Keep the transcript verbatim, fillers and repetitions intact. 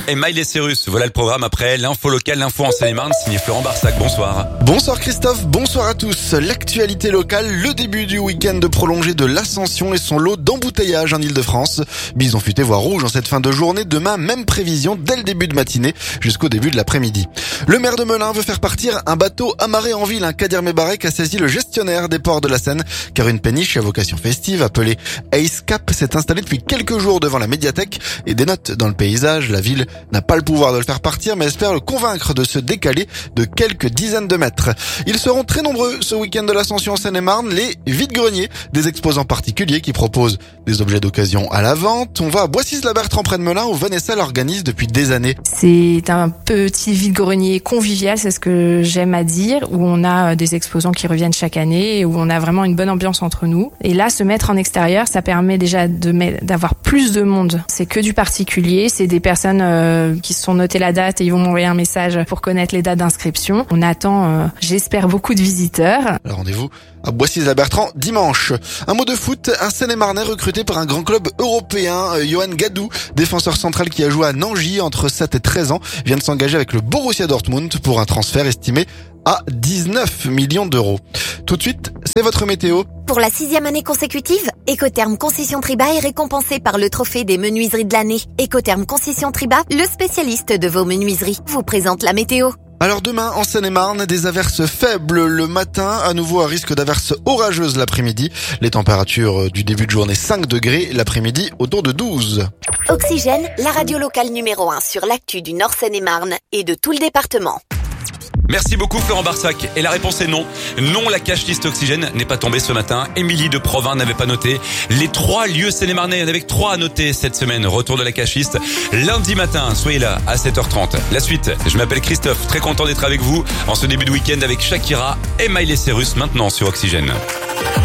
et Miley Cyrus. Voilà le programme après l'info locale, l'info en Seine-et-Marne, signé Florent Barsac. Bonsoir. Bonsoir Christophe, bonsoir à tous. L'actualité locale, le début du week-end prolongé de l'Ascension et son lot d'embouteillages en Ile-de-France. Bison futé voire rouge en cette fin de journée. Demain, même prévision dès le début de matinée jusqu'au début de l'après-midi. Le maire de Melun veut faire partir un bateau amarré en ville. Un Kadir Mebarek a saisi le gestionnaire des ports de la Seine car une péniche à vocation festive appelée Ace Cap s'est installée depuis quelques jours devant la médiathèque et dénote dans le paysage. La ville n'a pas le pouvoir de le faire partir mais espère le convaincre de se décaler de quelques dizaines de mètres. Ils seront très nombreux ce week-end de l'Ascension en Seine-et-Marne, les vide-greniers, des exposants particuliers qui proposent des objets d'occasion à la vente. On va à Boissy-la-Bertrand près de Melun où Vanessa l'organise depuis des années. C'est un petit vide-grenier convivial, c'est ce que j'aime à dire, où on a des exposants qui reviennent chaque année et où on a vraiment une bonne ambiance entre nous. Et là, se mettre en extérieur, ça permet déjà de mettre, d'avoir plus de monde. C'est que du particulier, c'est des personnes euh, qui se sont notées la date et ils vont m'envoyer un message pour connaître les dates d'inscription. On attend, euh, j'espère, beaucoup de visiteurs. Alors rendez-vous à Boissy-la-Bertrand dimanche. Un mot de foot, un Seine-et-Marnais recruté par un grand club européen, Johan Gadou, défenseur central qui a joué à Nangy entre sept et treize ans, vient de s'engager avec le Borussia Dortmund pour un transfert estimé à dix-neuf millions d'euros. Tout de suite, c'est votre météo. Pour la sixième année consécutive, Ecotherm Concession Triba est récompensé par le trophée des menuiseries de l'année. Ecotherm Concession Triba, le spécialiste de vos menuiseries, vous présente la météo. Alors demain, en Seine-et-Marne, des averses faibles le matin, à nouveau un risque d'averses orageuses l'après-midi. Les températures du début de journée cinq degrés, l'après-midi autour de douze. Oxygène, la radio locale numéro un sur l'actu du Nord Seine-et-Marne et de tout le département. Merci beaucoup Florent Barsac. Et la réponse est non. Non, la cash liste Oxygène n'est pas tombée ce matin. Émilie de Provins n'avait pas noté. Les trois lieux Seine-et-Marnais, il y en avait que trois à noter cette semaine. Retour de la cash liste lundi matin. Soyez là à sept heures trente. La suite, je m'appelle Christophe. Très content d'être avec vous en ce début de week-end avec Shakira et Miley Cyrus maintenant sur Oxygène.